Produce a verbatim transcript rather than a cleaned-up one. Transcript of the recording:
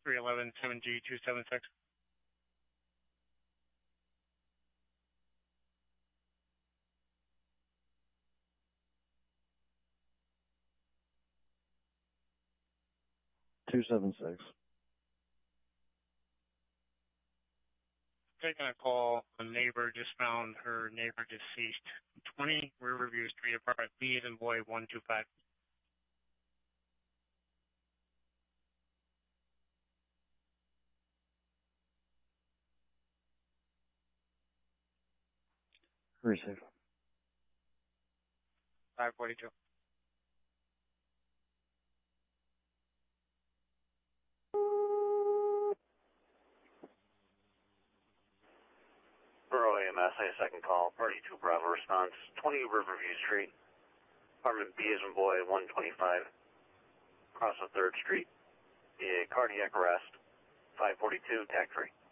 three eleven seven G two seven six. two seven six. Taking a call, a neighbor just found her neighbor deceased. twenty Riverview Street, apartment B as in boy one two five. Receive. five forty-two. Borough A M S, I second call, party two Bravo response, twenty Riverview Street, apartment B as in boy one twenty-five, across the third Street, a cardiac arrest, five forty-two, tag three.